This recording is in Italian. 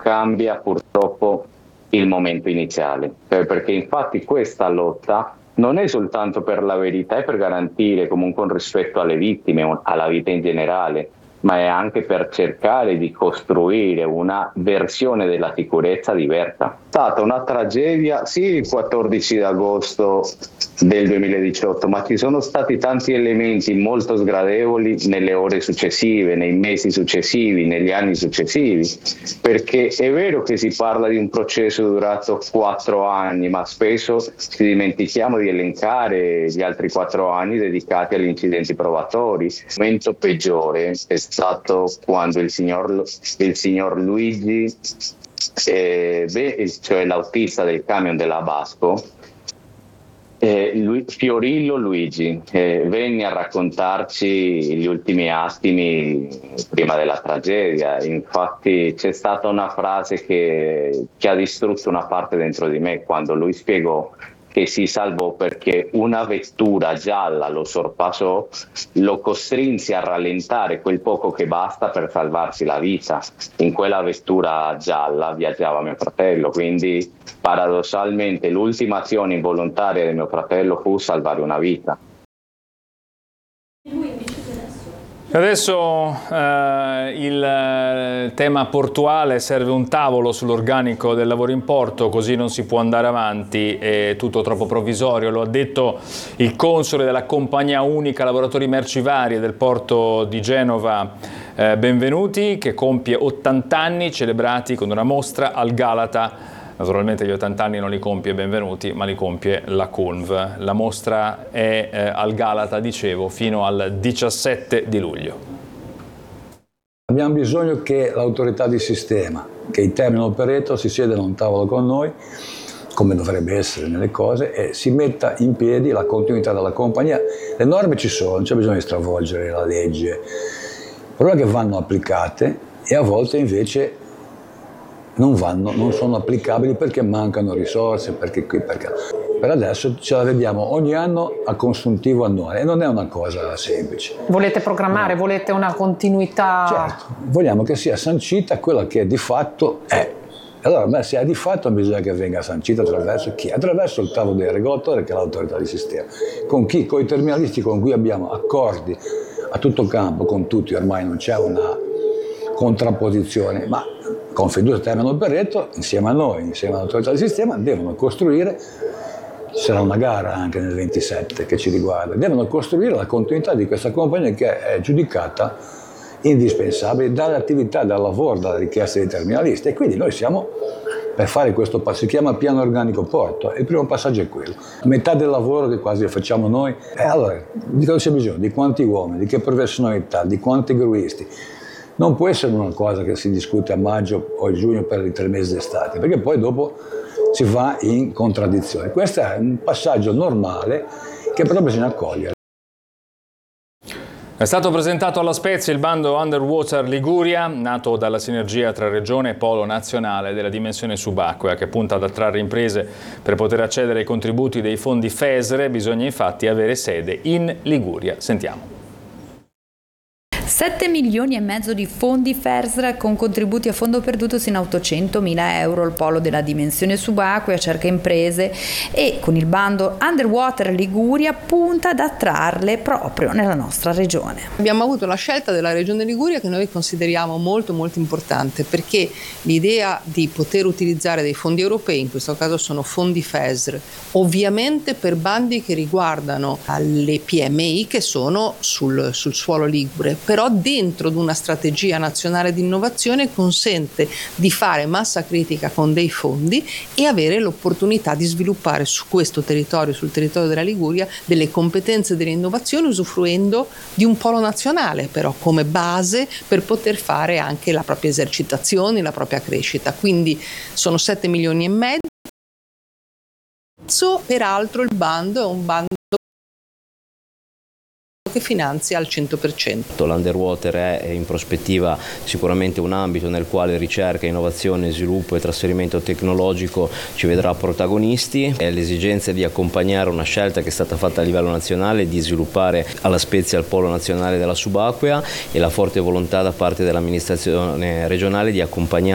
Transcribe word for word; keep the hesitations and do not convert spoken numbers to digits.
cambia purtroppo il momento iniziale, perché infatti questa lotta non è soltanto per la verità e per garantire comunque un rispetto alle vittime, alla vita in generale, ma è anche per cercare di costruire una versione della sicurezza diversa. È stata una tragedia, sì, il quattordici agosto del duemiladiciotto, ma ci sono stati tanti elementi molto sgradevoli nelle ore successive, nei mesi successivi, negli anni successivi, perché è vero che si parla di un processo durato quattro anni, ma spesso ci dimentichiamo di elencare gli altri quattro anni dedicati agli incidenti probatori. Il momento peggiore è stato quando il signor, il signor Luigi, eh, beh, cioè l'autista del camion della Basco, eh, lui, Fiorillo Luigi, eh, venne a raccontarci gli ultimi attimi prima della tragedia. Infatti c'è stata una frase che, che ha distrutto una parte dentro di me quando lui spiegò che si salvò perché una vettura gialla lo sorpassò, lo costrinse a rallentare quel poco che basta per salvarsi la vita. In quella vettura gialla viaggiava mio fratello, quindi paradossalmente l'ultima azione involontaria di mio fratello fu salvare una vita. Adesso eh, il tema portuale, serve un tavolo sull'organico del lavoro in porto, così non si può andare avanti, è tutto troppo provvisorio, lo ha detto il console della compagnia unica lavoratori merci varie del porto di Genova, eh, Benvenuti, che compie ottanta anni celebrati con una mostra al Galata. Naturalmente gli ottanta anni non li compie Benvenuti, ma li compie la C U N V. La mostra è eh, al Galata, dicevo, fino al diciassette di luglio. Abbiamo bisogno che l'autorità di sistema, che i terminal operator si siedano a un tavolo con noi, come dovrebbe essere nelle cose, e si metta in piedi la continuità della compagnia. Le norme ci sono, non c'è bisogno di stravolgere la legge. Il problema è che vanno applicate e a volte invece non vanno, non sono applicabili perché mancano risorse, perché qui, perché per adesso ce la vediamo ogni anno a consuntivo annuale e non è una cosa semplice. Volete programmare, no. Volete una continuità? Certo, vogliamo che sia sancita quella che di fatto è. Allora, beh, se è di fatto bisogna che venga sancita attraverso chi? Attraverso il tavolo del regolatore, che è l'autorità di sistema. Con chi? Con i terminalisti con cui abbiamo accordi a tutto campo, con tutti, ormai non c'è una contrapposizione, ma Confindustria Terminal Operator, insieme a noi, insieme all'autorità di sistema, devono costruire, ci sarà una gara anche nel ventisette che ci riguarda, devono costruire la continuità di questa compagnia che è giudicata indispensabile dalle attività, dal lavoro, dalle richieste dei terminalisti, e quindi noi siamo per fare questo passo, si chiama piano organico porto, e il primo passaggio è quello. Metà del lavoro che quasi facciamo noi, e allora di cosa c'è bisogno? Di quanti uomini, di che professionalità, di quanti gruisti. Non può essere una cosa che si discute a maggio o a giugno per i tre mesi d'estate, perché poi dopo si va in contraddizione. Questo è un passaggio normale che però bisogna cogliere. È stato presentato alla Spezia il bando Underwater Liguria, nato dalla sinergia tra Regione e Polo Nazionale della dimensione subacquea, che punta ad attrarre imprese per poter accedere ai contributi dei fondi FESRE. Bisogna infatti avere sede in Liguria. Sentiamo. sette milioni e mezzo di fondi FESR con contributi a fondo perduto sino a ottocentomila euro. Il polo della dimensione subacquea cerca imprese e con il bando Underwater Liguria punta ad attrarle proprio nella nostra regione. Abbiamo avuto la scelta della regione Liguria che noi consideriamo molto molto importante, perché l'idea di poter utilizzare dei fondi europei, in questo caso sono fondi FESR, ovviamente per bandi che riguardano le P M I che sono sul, sul suolo ligure, però dentro di una strategia nazionale di innovazione consente di fare massa critica con dei fondi e avere l'opportunità di sviluppare su questo territorio, sul territorio della Liguria, delle competenze delle innovazioni, usufruendo di un polo nazionale però come base per poter fare anche la propria esercitazione, la propria crescita. Quindi sono sette milioni e mezzo. Peraltro il bando è un bando che finanzia al cento per cento. L'Underwater è in prospettiva sicuramente un ambito nel quale ricerca, innovazione, sviluppo e trasferimento tecnologico ci vedrà protagonisti. È l'esigenza di accompagnare una scelta che è stata fatta a livello nazionale di sviluppare alla Spezia il polo nazionale della subacquea e la forte volontà da parte dell'amministrazione regionale di accompagnare